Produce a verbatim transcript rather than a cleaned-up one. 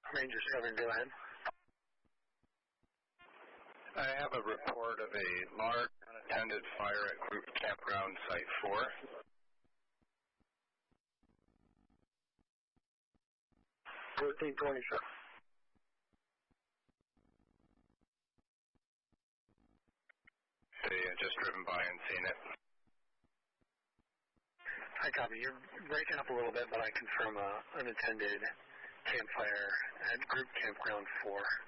Ranger seven, go ahead. I have a report of a large unattended fire at Group Campground Site four. fourteen twenty-seven. They had just driven by and seen it. I copy. You're breaking up a little bit, but I confirm uh, unattended campfire at Group Campground four.